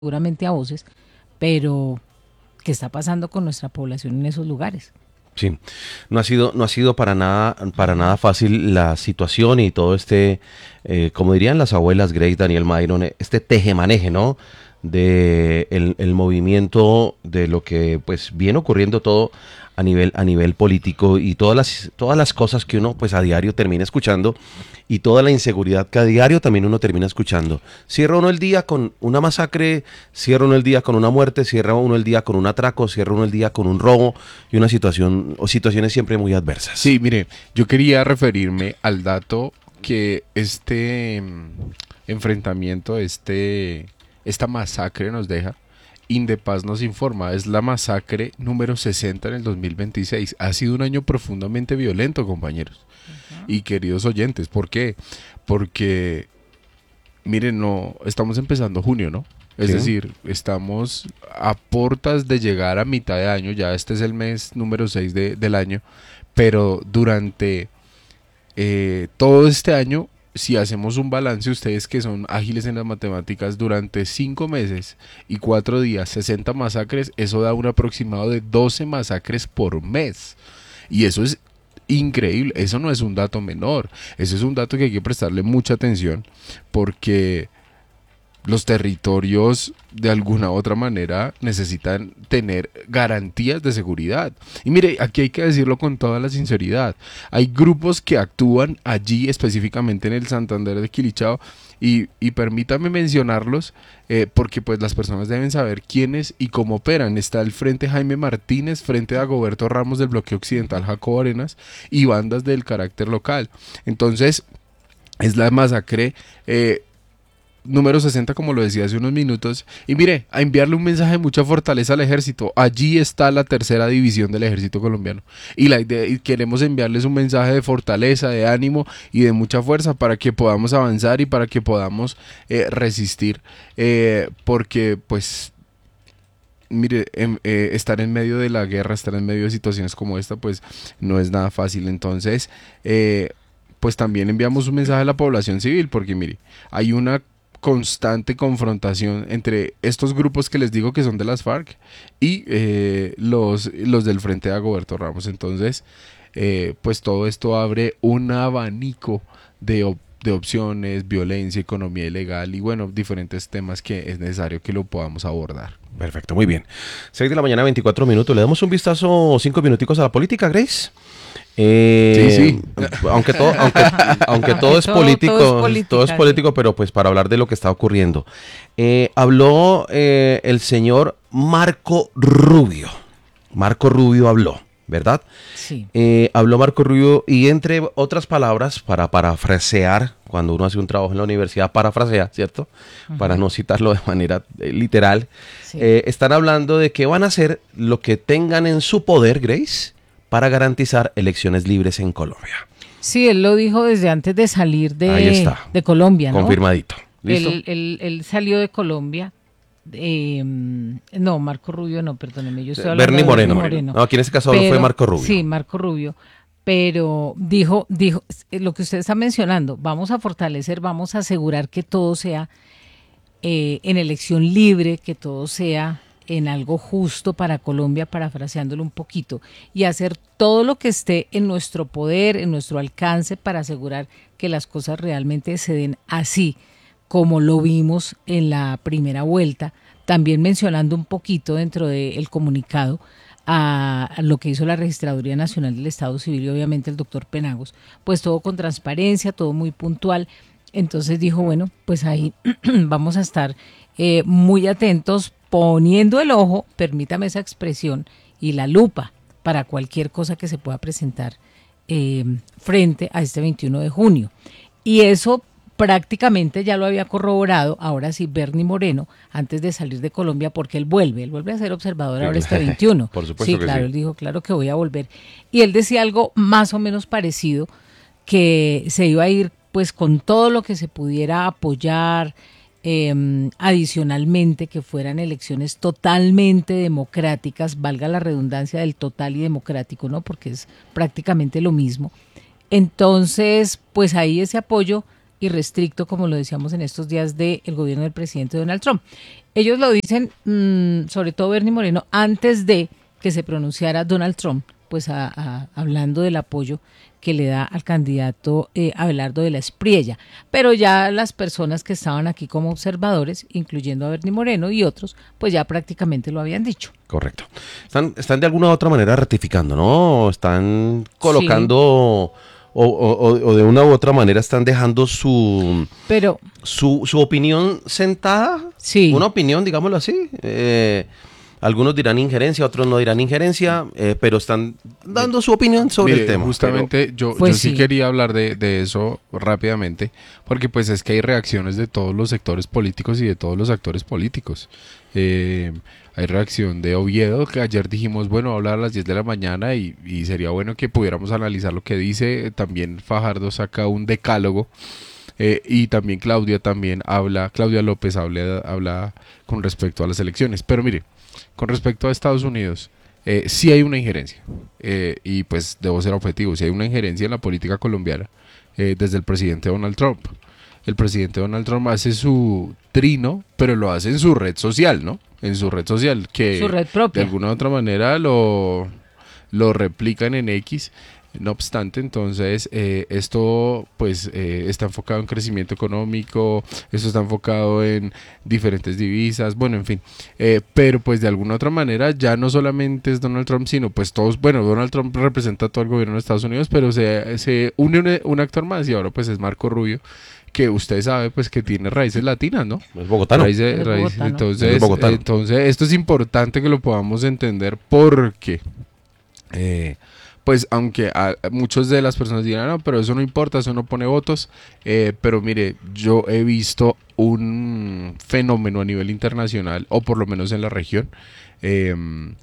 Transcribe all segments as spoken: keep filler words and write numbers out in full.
seguramente a voces, pero ¿qué está pasando con nuestra población en esos lugares? Sí, no ha sido, no ha sido para nada, para nada fácil la situación y todo este, eh, como dirían las abuelas Grace, Daniel Myron, eh, este tejemaneje, ¿no? De el, el movimiento de lo que pues viene ocurriendo todo a nivel, a nivel político y todas las, todas las cosas que uno pues a diario termina escuchando y toda la inseguridad que a diario también uno termina escuchando. Cierra uno el día con una masacre, cierra uno el día con una muerte, cierra uno el día con un atraco, cierra uno el día con un robo y una situación o situaciones siempre muy adversas. Sí, mire, yo quería referirme al dato que este mm, enfrentamiento, este, esta masacre nos deja. Indepaz nos informa, es la masacre número sesenta en el dos mil veintiséis. Ha sido un año profundamente violento, compañeros. Uh-huh. Y queridos oyentes, ¿por qué? Porque, miren, no, estamos empezando junio, ¿no? Es sí. decir, estamos a puertas de llegar a mitad de año, ya este es el mes número seis de, del año, pero durante eh, todo este año, si hacemos un balance, ustedes que son ágiles en las matemáticas, durante cinco meses y cuatro días, sesenta masacres, eso da un aproximado de doce masacres por mes. Y eso es increíble, eso no es un dato menor, eso es un dato que hay que prestarle mucha atención, porque los territorios de alguna u otra manera necesitan tener garantías de seguridad. Y mire, aquí hay que decirlo con toda la sinceridad, hay grupos que actúan allí específicamente en el Santander de Quilichao y, y permítame mencionarlos eh, porque pues las personas deben saber quiénes y cómo operan. Está el Frente Jaime Martínez, Frente Dagoberto Ramos del Bloque Occidental Jacobo Arenas y bandas del carácter local. Entonces es la masacre eh, número sesenta, como lo decía hace unos minutos, y mire, a enviarle un mensaje de mucha fortaleza al ejército. Allí está la tercera división del ejército colombiano y, la idea, y queremos enviarles un mensaje de fortaleza, de ánimo y de mucha fuerza para que podamos avanzar y para que podamos eh, resistir, eh, porque pues mire, eh, eh, estar en medio de la guerra, estar en medio de situaciones como esta, pues no es nada fácil. Entonces eh, pues también enviamos un mensaje a la población civil, porque mire, hay una constante confrontación entre estos grupos que les digo que son de las FARC y eh, los, los del Frente de Dagoberto Ramos. Entonces eh, pues todo esto abre un abanico de, op de opciones, violencia, economía ilegal y bueno, diferentes temas que es necesario que lo podamos abordar. Perfecto, muy bien. seis de la mañana, veinticuatro minutos. Le damos un vistazo, cinco minuticos a la política, Grace. Eh, sí, sí. Aunque todo, aunque, aunque todo es político, todo es, política, todo es político, sí. Pero pues para hablar de lo que está ocurriendo. Eh, habló eh, el señor Marco Rubio. Marco Rubio habló, ¿verdad? Sí. Eh, habló Marco Rubio y entre otras palabras, para parafrasear, cuando uno hace un trabajo en la universidad, parafrasea, ¿cierto? Uh-huh. Para no citarlo de manera eh, literal. Sí. Eh, están hablando de que van a hacer lo que tengan en su poder, Grace, para garantizar elecciones libres en Colombia. Sí, él lo dijo desde antes de salir de, de Colombia, ¿no? Confirmadito. ¿Listo? Él, él, él salió de Colombia. Eh, no, Marco Rubio no, perdóneme, yo estoy hablando Bernie de Moreno. Bernie Moreno. No, aquí en este caso pero, fue Marco Rubio. Sí, Marco Rubio. Pero dijo, dijo lo que usted está mencionando, vamos a fortalecer, vamos a asegurar que todo sea eh, en elección libre, que todo sea en algo justo para Colombia, parafraseándolo un poquito, y hacer todo lo que esté en nuestro poder, en nuestro alcance, para asegurar que las cosas realmente se den así, como lo vimos en la primera vuelta, también mencionando un poquito dentro del comunicado a, a lo que hizo la Registraduría Nacional del Estado Civil y obviamente el doctor Penagos, pues todo con transparencia, todo muy puntual. Entonces dijo, bueno, pues ahí vamos a estar eh, muy atentos, poniendo el ojo, permítame esa expresión, y la lupa para cualquier cosa que se pueda presentar eh, frente a este veintiuno de junio. Y eso prácticamente ya lo había corroborado, ahora sí, Bernie Moreno, antes de salir de Colombia, porque él vuelve, él vuelve a ser observador ahora este veintiuno. Por supuesto sí, que claro, sí. Él dijo, claro que voy a volver. Y él decía algo más o menos parecido, que se iba a ir pues con todo lo que se pudiera apoyar, eh, adicionalmente que fueran elecciones totalmente democráticas, valga la redundancia del total y democrático, ¿no? Porque es prácticamente lo mismo. Entonces, pues ahí ese apoyo irrestricto, como lo decíamos en estos días del gobierno del presidente Donald Trump. Ellos lo dicen, mmm, sobre todo Bernie Moreno, antes de que se pronunciara Donald Trump, pues a, a, hablando del apoyo que le da al candidato eh, Abelardo de la Espriella. Pero ya las personas que estaban aquí como observadores, incluyendo a Bernie Moreno y otros, pues ya prácticamente lo habían dicho. Correcto. Están, están de alguna u otra manera ratificando, ¿no? Están colocando... Sí. O, o, o de una u otra manera están dejando su pero su, su opinión sentada, sí. Una opinión, digámoslo así. Eh, algunos dirán injerencia, otros no dirán injerencia, eh, pero están dando su opinión sobre Mire, el tema. Justamente pero, yo, pues yo sí, sí quería hablar de, de eso rápidamente, porque pues es que hay reacciones de todos los sectores políticos y de todos los actores políticos. Eh, hay reacción de Oviedo, que ayer dijimos, bueno, va a hablar a las diez de la mañana y, y sería bueno que pudiéramos analizar lo que dice. También Fajardo saca un decálogo eh, y también Claudia también habla, Claudia López habla, habla con respecto a las elecciones. Pero mire, con respecto a Estados Unidos, eh, sí hay una injerencia eh, y pues debo ser objetivo, sí hay una injerencia en la política colombiana eh, desde el presidente Donald Trump. El presidente Donald Trump hace su trino, pero lo hace en su red social, ¿no? En su red social, que su red propia. De alguna u otra manera lo, lo replican en X. No obstante, entonces, eh, esto pues eh, está enfocado en crecimiento económico, esto está enfocado en diferentes divisas, bueno, en fin. Eh, pero pues de alguna u otra manera ya no solamente es Donald Trump, sino pues todos, bueno, Donald Trump representa a todo el gobierno de Estados Unidos, pero se, se une un, un actor más y ahora pues es Marco Rubio, que usted sabe pues que tiene raíces latinas, ¿no? Es bogotano. Raíces, es raíces, bogotano. Entonces, es bogotano. entonces, esto es importante que lo podamos entender porque, eh, pues, aunque a, a muchos de las personas dirán, no, pero eso no importa, eso no pone votos, eh, pero mire, yo he visto un fenómeno a nivel internacional, o por lo menos en la región, eh,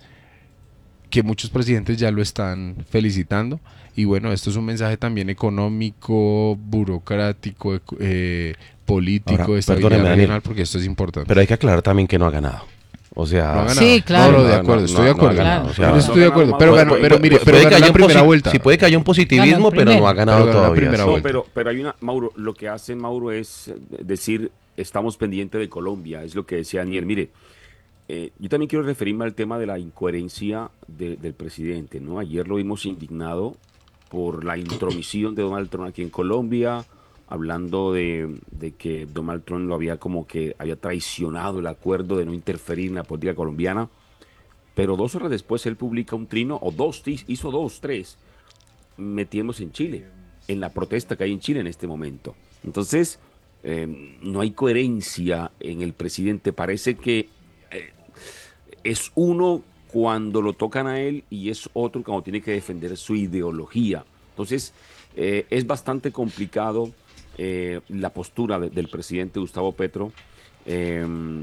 que muchos presidentes ya lo están felicitando. Y bueno, esto es un mensaje también económico, burocrático, eh, político, Ahora, de estabilidad perdóneme, regional, Daniel, porque esto es importante. Pero hay que aclarar también que no ha ganado. O sea, no ha ganado. Sí, claro. No, no, de No, acuerdo, no, estoy de no, no acuerdo. ha ganado, o sea, Yo no. estoy de acuerdo, pero, Puede- ganó, puede- pero mire, puede pero que ganó haya la un primera posi- vuelta. Sí, puede que haya un positivismo, Ganó pero primero. no ha ganado Pero ganó la todavía. primera sí. No, vuelta. pero, pero hay una, Mauro, lo que hace Mauro es eh, decir, estamos pendientes de Colombia, es lo que decía Daniel. Mire, eh, yo también quiero referirme al tema de la incoherencia de- del presidente, ¿no? Ayer lo vimos indignado por la intromisión de Donald Trump aquí en Colombia, hablando de, de que Donald Trump lo había como que había traicionado el acuerdo de no interferir en la política colombiana, pero dos horas después él publica un trino, o dos, hizo dos, tres, metiéndose en Chile, en la protesta que hay en Chile en este momento. Entonces, eh, no hay coherencia en el presidente, parece que eh, es uno cuando lo tocan a él y es otro cuando tiene que defender su ideología. Entonces, eh, es bastante complicado eh, la postura de, del presidente Gustavo Petro. Eh,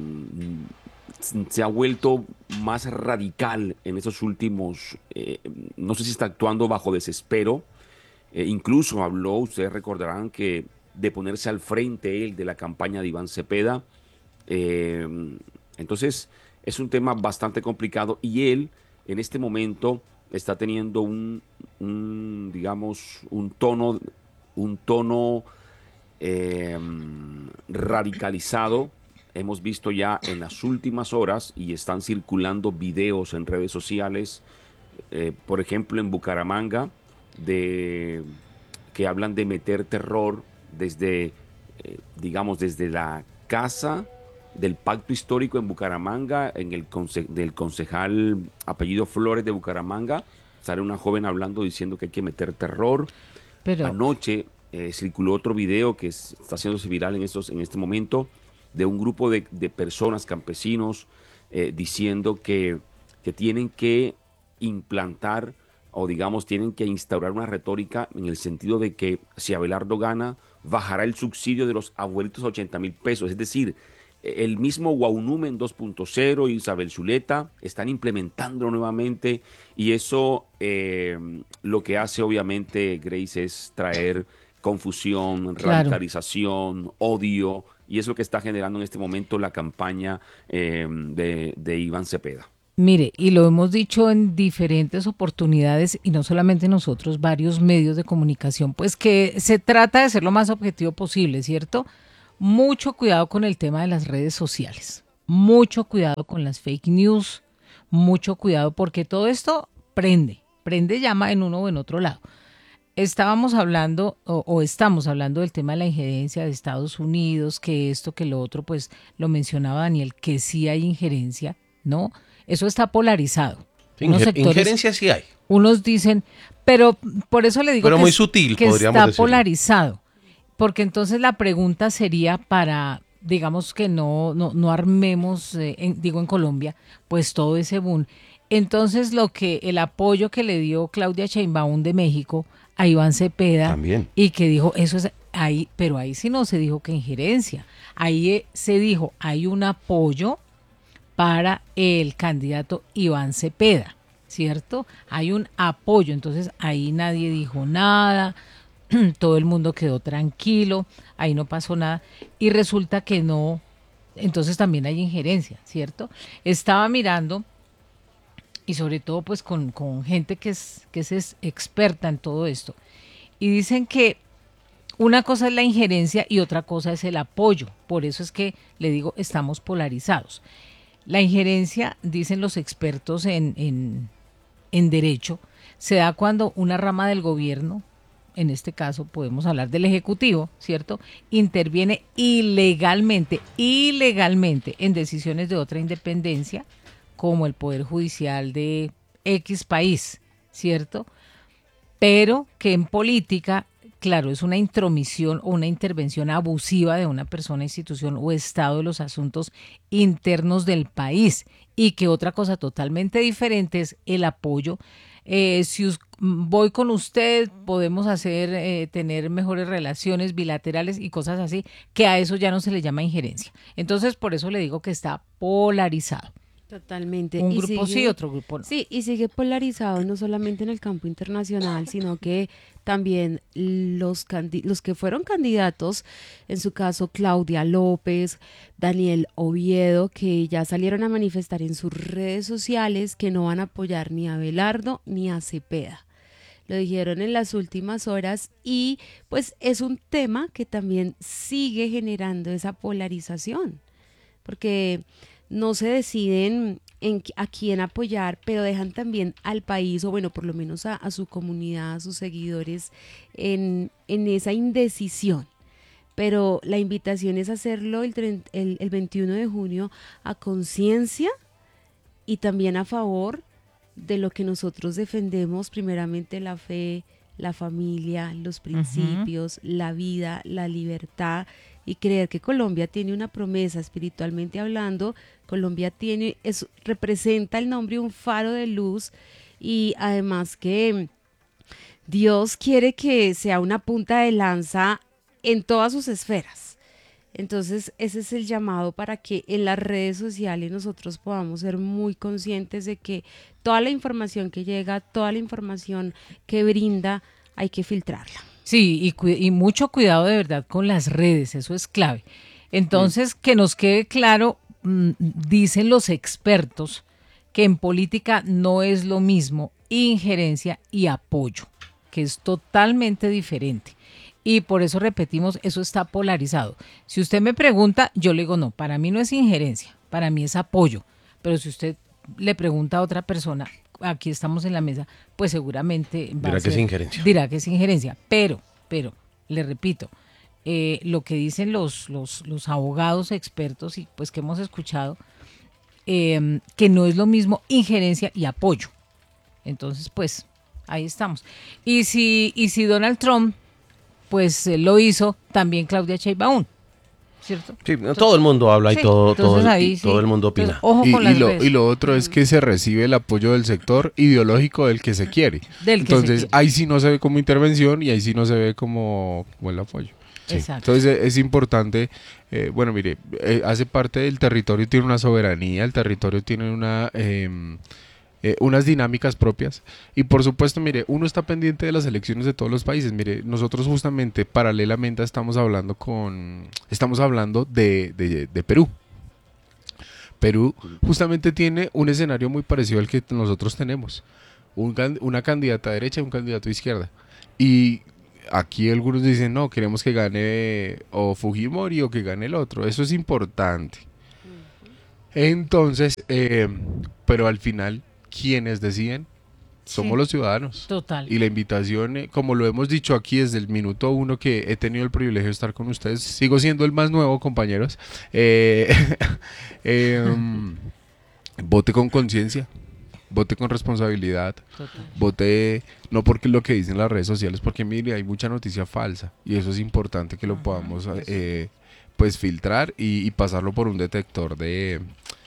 se ha vuelto más radical en esos últimos, eh, no sé si está actuando bajo desespero, eh, incluso habló, ustedes recordarán que de ponerse al frente él de la campaña de Iván Cepeda. Eh, entonces, es un tema bastante complicado y él en este momento está teniendo un, un digamos, un tono, un tono eh, radicalizado. Hemos visto ya en las últimas horas y están circulando videos en redes sociales, eh, por ejemplo en Bucaramanga, de, que hablan de meter terror desde, eh, digamos, desde la casa del pacto histórico en Bucaramanga, en el conce del concejal apellido Flores de Bucaramanga, sale una joven hablando diciendo que hay que meter terror. Pero Anoche eh, circuló otro video que es, está haciéndose viral en, estos, en este momento, de un grupo de, de personas, campesinos, eh, diciendo que, que tienen que implantar o digamos tienen que instaurar una retórica en el sentido de que si Abelardo gana, bajará el subsidio de los abuelitos a ochenta mil pesos. Es decir, el mismo Guaunumen dos punto cero y Isabel Zuleta están implementando nuevamente y eso eh, lo que hace obviamente, Grace, es traer confusión, Claro. radicalización, odio, y es lo que está generando en este momento la campaña eh, de, de Iván Cepeda. Mire, y lo hemos dicho en diferentes oportunidades, y no solamente nosotros, varios medios de comunicación, pues que se trata de ser lo más objetivo posible, ¿cierto? Mucho cuidado con el tema de las redes sociales, mucho cuidado con las fake news, mucho cuidado porque todo esto prende, prende llama en uno o en otro lado. Estábamos hablando o, o estamos hablando del tema de la injerencia de Estados Unidos, que esto, que lo otro, pues lo mencionaba Daniel, que sí hay injerencia, ¿no? Eso está polarizado. Unos Injer- sectores, injerencia sí hay. unos dicen, pero por eso le digo Pero que, muy es- sutil, que podríamos está decirlo. polarizado, porque entonces la pregunta sería para, digamos que no, no, no armemos, eh, en- digo en Colombia, pues todo ese boom. Entonces lo que, el apoyo que le dio Claudia Sheinbaum de México a Iván Cepeda, También. y que dijo, eso es ahí, pero ahí sí no se dijo que injerencia, ahí eh, se dijo, hay un apoyo para el candidato Iván Cepeda, ¿cierto? Hay un apoyo, entonces ahí nadie dijo nada, todo el mundo quedó tranquilo, ahí no pasó nada, y resulta que no, entonces también hay injerencia, ¿cierto? Estaba mirando, y sobre todo pues con, con gente que es, que es experta en todo esto, y dicen que una cosa es la injerencia y otra cosa es el apoyo, por eso es que le digo, estamos polarizados. La injerencia, dicen los expertos en, en, en derecho, se da cuando una rama del gobierno, en este caso podemos hablar del Ejecutivo, ¿cierto?, interviene ilegalmente, ilegalmente en decisiones de otra independencia, como el Poder Judicial de X país, ¿cierto? Pero que en política, claro, es una intromisión o una intervención abusiva de una persona, institución o Estado de los asuntos internos del país, y que otra cosa totalmente diferente es el apoyo. Eh, si us- voy con usted, podemos hacer, eh, tener mejores relaciones bilaterales y cosas así, que a eso ya no se le llama injerencia. Entonces, por eso le digo que está polarizado. Totalmente. Un Y grupo sí, sigue- otro grupo no. Sí, y sigue polarizado no solamente en el campo internacional, sino que también los, candi- los que fueron candidatos, en su caso Claudia López, Daniel Oviedo, que ya salieron a manifestar en sus redes sociales que no van a apoyar ni a Belardo ni a Cepeda. Lo dijeron en las últimas horas y pues es un tema que también sigue generando esa polarización, porque no se deciden en qui- a quién apoyar, pero dejan también al país, o bueno, por lo menos a, a su comunidad, a sus seguidores, en, en esa indecisión. Pero la invitación es hacerlo el, trein- el, el veintiuno de junio a conciencia y también a favor de lo que nosotros defendemos, primeramente la fe, la familia, los principios, la vida, la libertad, y creer que Colombia tiene una promesa espiritualmente hablando. Colombia tiene, es, representa el nombre un faro de luz, y además que Dios quiere que sea una punta de lanza en todas sus esferas. Entonces ese es el llamado para que en las redes sociales nosotros podamos ser muy conscientes de que toda la información que llega, toda la información que brinda, hay que filtrarla. Sí, y, cu- y mucho cuidado de verdad con las redes, eso es clave. Entonces, que nos quede claro, mm, dicen los expertos que en política no es lo mismo injerencia y apoyo, que es totalmente diferente. Y por eso repetimos, eso está polarizado. Si usted me pregunta, yo le digo, no, para mí no es injerencia, para mí es apoyo. Pero si usted le pregunta a otra persona, aquí estamos en la mesa, pues seguramente va Dirá a que es ser- injerencia. Dirá que es injerencia. Pero, pero, le repito, eh, lo que dicen los, los, los abogados expertos y pues que hemos escuchado, eh, que no es lo mismo injerencia y apoyo. Entonces, pues, ahí estamos. Y si, y si Donald Trump, pues eh, lo hizo, también Claudia Sheinbaum, ¿cierto? Sí, no, todo el mundo habla y Sí, todo, todo, entonces ahí y sí. todo el mundo opina. Entonces, ojo Y, con y las lo, redes. y lo otro es que se recibe el apoyo del sector ideológico del que se quiere. Del que se Entonces quiere. ahí sí no se ve como intervención y ahí sí no se ve como, como el apoyo. Exacto. Entonces eh, es importante, eh, bueno, mire, eh, hace parte del territorio, tiene una soberanía, el territorio tiene una... em, eh, unas dinámicas propias y por supuesto, mire, uno está pendiente de las elecciones de todos los países. Mire, nosotros justamente paralelamente estamos hablando con, estamos hablando de, de, de Perú. Perú justamente tiene un escenario muy parecido al que nosotros tenemos. Un, una candidata derecha y un candidato de izquierda. Y aquí algunos dicen, no, queremos que gane o Fujimori o que gane el otro. Eso es importante. Entonces, eh, pero al final, ¿quiénes deciden? Somos Sí. los ciudadanos. Total. Y la invitación, eh, como lo hemos dicho aquí desde el minuto uno que he tenido el privilegio de estar con ustedes, sigo siendo el más nuevo, compañeros. Eh, eh, um, vote con conciencia, vote con responsabilidad, Total. vote no porque lo que dicen las redes sociales, porque mire, hay mucha noticia falsa y eso es importante que lo podamos eh, pues filtrar y, y pasarlo por un detector de...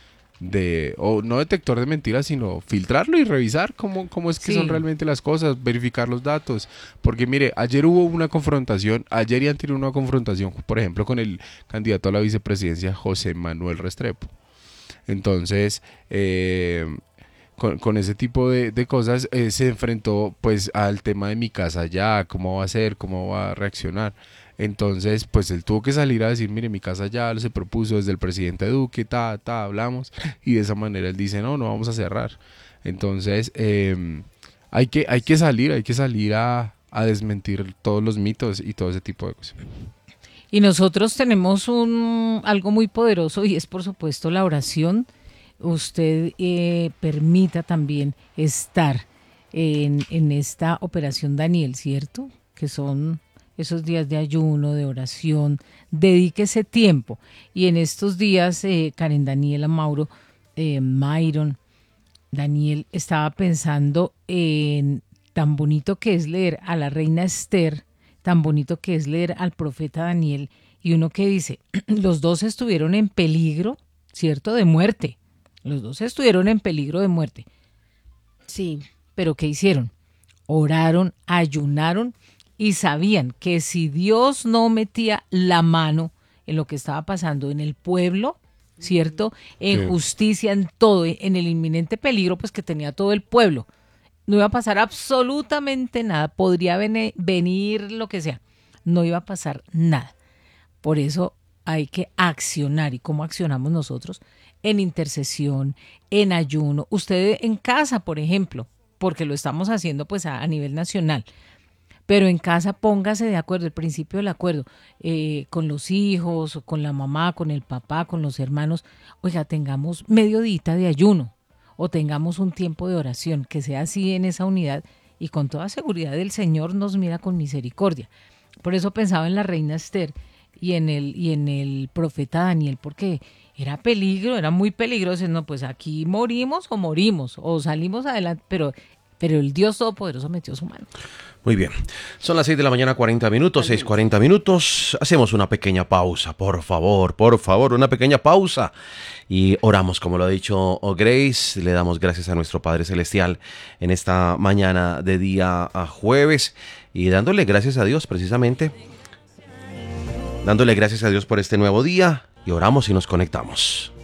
de o no detector de mentiras, sino filtrarlo y revisar cómo, cómo es que Sí. son realmente las cosas, verificar los datos, porque mire, ayer hubo una confrontación, ayer y anterior una confrontación, por ejemplo, con el candidato a la vicepresidencia, José Manuel Restrepo. Entonces, eh, con, con ese tipo de, de cosas, eh, se enfrentó pues al tema de mi casa ya, cómo va a ser, cómo va a reaccionar. Entonces, pues él tuvo que salir a decir, mire, mi casa ya se propuso desde el presidente Duque, ta, ta, hablamos, y de esa manera él dice, no, no vamos a cerrar. Entonces, eh, hay que, hay que salir, hay que salir a, a desmentir todos los mitos y todo ese tipo de cosas. Y nosotros tenemos un algo muy poderoso y es por supuesto la oración. Usted eh, permita también estar en, en esta operación Daniel, ¿cierto? Que son esos días de ayuno, de oración. Dedique ese tiempo. Y en estos días, eh, Karen, Daniela, Mauro, eh, Myron, Daniel, estaba pensando en tan bonito que es leer a la reina Esther, tan bonito que es leer al profeta Daniel, y uno que dice, los dos estuvieron en peligro, ¿cierto?, de muerte. Los dos estuvieron en peligro de muerte. Sí. ¿Pero qué hicieron? Oraron, ayunaron y sabían que si Dios no metía la mano en lo que estaba pasando en el pueblo, ¿cierto?, en Sí. justicia, en todo, en el inminente peligro pues que tenía todo el pueblo, no iba a pasar absolutamente nada, podría vene- venir lo que sea, no iba a pasar nada. Por eso hay que accionar. ¿Y cómo accionamos nosotros? En intercesión, en ayuno. Usted en casa, por ejemplo, porque lo estamos haciendo pues a, a nivel nacional, pero en casa póngase de acuerdo, el principio del acuerdo, eh, con los hijos, con la mamá, con el papá, con los hermanos. Oiga, tengamos medio dita de ayuno o tengamos un tiempo de oración, que sea así en esa unidad y con toda seguridad el Señor nos mira con misericordia. Por eso pensaba en la reina Esther y en el, y en el profeta Daniel, porque era peligro, era muy peligroso. No, pues aquí morimos o morimos, o salimos adelante, pero, pero el Dios Todopoderoso metió su mano. Muy bien, son las seis de la mañana, cuarenta minutos, seis cuarenta minutos. Hacemos una pequeña pausa, por favor, por favor, una pequeña pausa. Y oramos, como lo ha dicho Grace, le damos gracias a nuestro Padre Celestial en esta mañana de día a jueves y dándole gracias a Dios precisamente, dándole gracias a Dios por este nuevo día y oramos y nos conectamos.